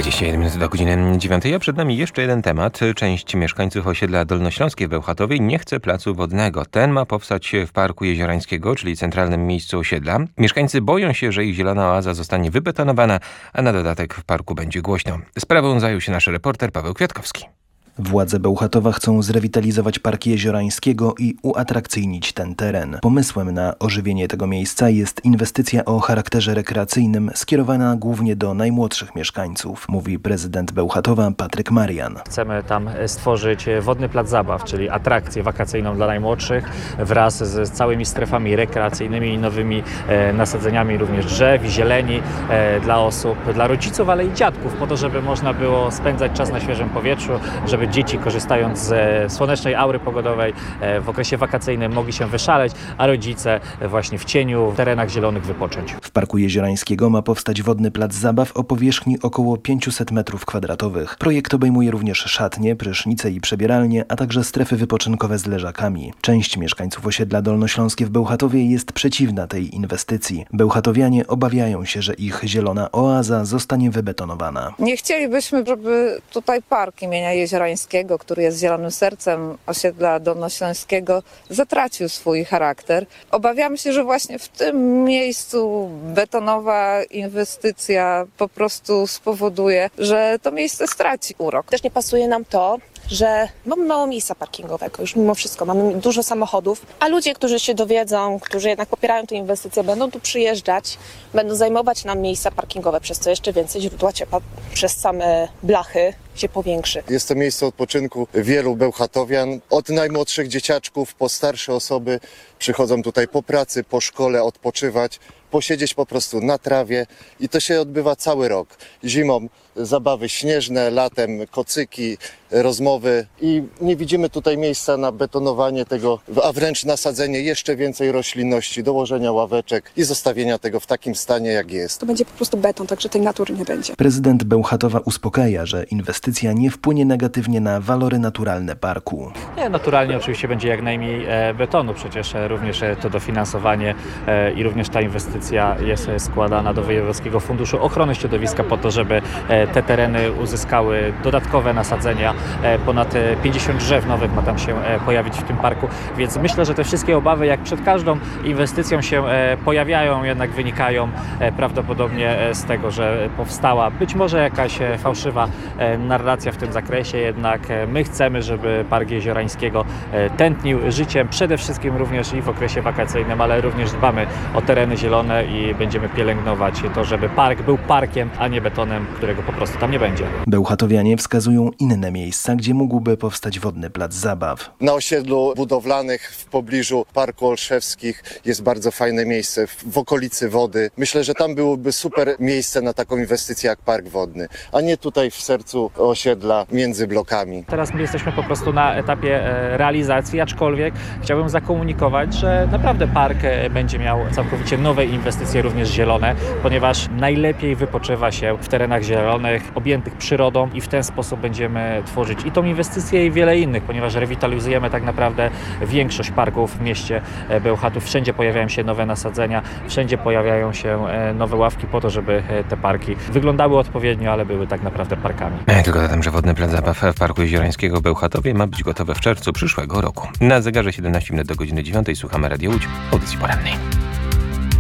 21 minut do godziny 9, a przed nami jeszcze jeden temat. Część mieszkańców osiedla Dolnośląskie w Bełchatowie nie chce placu wodnego. Ten ma powstać w Parku Jeziorańskiego, czyli centralnym miejscu osiedla. Mieszkańcy boją się, że ich zielona oaza zostanie wybetonowana, a na dodatek w parku będzie głośno. Sprawą zajął się nasz reporter Paweł Kwiatkowski. Władze Bełchatowa chcą zrewitalizować Park Jeziorańskiego i uatrakcyjnić ten teren. Pomysłem na ożywienie tego miejsca jest inwestycja o charakterze rekreacyjnym skierowana głównie do najmłodszych mieszkańców, mówi prezydent Bełchatowa Patryk Marian. Chcemy tam stworzyć wodny plac zabaw, czyli atrakcję wakacyjną dla najmłodszych wraz z całymi strefami rekreacyjnymi i nowymi nasadzeniami również drzew i zieleni dla osób, dla rodziców, ale i dziadków, po to, żeby można było spędzać czas na świeżym powietrzu, żeby dzieci, korzystając z słonecznej aury pogodowej w okresie wakacyjnym, mogli się wyszaleć, a rodzice właśnie w cieniu, w terenach zielonych wypocząć. W Parku Jeziorańskiego ma powstać wodny plac zabaw o powierzchni około 500 m2. Projekt obejmuje również szatnie, prysznice i przebieralnie, a także strefy wypoczynkowe z leżakami. Część mieszkańców osiedla Dolnośląskie w Bełchatowie jest przeciwna tej inwestycji. Bełchatowianie obawiają się, że ich zielona oaza zostanie wybetonowana. Nie chcielibyśmy, żeby tutaj park imienia Jeziorańskiego, który jest zielonym sercem osiedla Dolnośląskiego, zatracił swój charakter. Obawiamy się, że właśnie w tym miejscu betonowa inwestycja po prostu spowoduje, że to miejsce straci urok. Też nie pasuje nam to, że mamy mało miejsca parkingowego, już mimo wszystko mamy dużo samochodów, a ludzie, którzy się dowiedzą, którzy jednak popierają tę inwestycję, będą tu przyjeżdżać, będą zajmować nam miejsca parkingowe, przez co jeszcze więcej źródła ciepła przez same blachy się powiększy. Jest to miejsce odpoczynku wielu bełchatowian, od najmłodszych dzieciaczków po starsze osoby przychodzą tutaj po pracy, po szkole odpoczywać, posiedzieć po prostu na trawie i to się odbywa cały rok. Zimą zabawy śnieżne, latem kocyki, rozmowy i nie widzimy tutaj miejsca na betonowanie tego, a wręcz nasadzenie jeszcze więcej roślinności, dołożenia ławeczek i zostawienia tego w takim stanie, jak jest. To będzie po prostu beton, także tej natury nie będzie. Prezydent Bełchatowa uspokaja, że inwestycja nie wpłynie negatywnie na walory naturalne parku. Nie, naturalnie oczywiście będzie jak najmniej betonu, przecież również to dofinansowanie i również ta inwestycja jest składana do Wojewódzkiego Funduszu Ochrony Środowiska po to, żeby te tereny uzyskały dodatkowe nasadzenia. Ponad 50 drzew nowych ma tam się pojawić w tym parku, więc myślę, że te wszystkie obawy jak przed każdą inwestycją się pojawiają, jednak wynikają prawdopodobnie z tego, że powstała być może jakaś fałszywa narracja w tym zakresie, jednak my chcemy, żeby Park Jeziorańskiego tętnił życiem, przede wszystkim również i w okresie wakacyjnym, ale również dbamy o tereny zielone i będziemy pielęgnować to, żeby park był parkiem, a nie betonem, którego po prostu tam nie będzie. Bełchatowianie wskazują inne miejsca, gdzie mógłby powstać wodny plac zabaw. Na osiedlu budowlanych w pobliżu Parku Olszewskich jest bardzo fajne miejsce w okolicy wody. Myślę, że tam byłoby super miejsce na taką inwestycję jak park wodny, a nie tutaj w sercu osiedla między blokami. Teraz my jesteśmy po prostu na etapie realizacji, aczkolwiek chciałbym zakomunikować, że naprawdę park będzie miał całkowicie nowe inwestycje, również zielone, ponieważ najlepiej wypoczywa się w terenach zielonych, objętych przyrodą i w ten sposób będziemy tworzyć i tą inwestycję i wiele innych, ponieważ rewitalizujemy tak naprawdę większość parków w mieście Bełchatów. Wszędzie pojawiają się nowe nasadzenia, wszędzie pojawiają się nowe ławki po to, żeby te parki wyglądały odpowiednio, ale były tak naprawdę parkami. Tylko dodam, że wodny plac zabaw w Parku Jeziorańskiego w Bełchatowie ma być gotowy w czerwcu przyszłego roku. Na zegarze 17 minut do godziny 9 słuchamy Radio Łódź, audycji porannej.